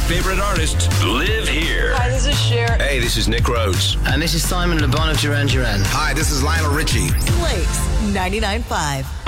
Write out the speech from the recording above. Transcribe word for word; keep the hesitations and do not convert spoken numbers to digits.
favorite artists live here. Hi, this is Cher. Hey, this is Nick Rhodes. And this is Simon Le Bon of Duran Duran. Hi, this is Lionel Richie. Blake's ninety-nine point five.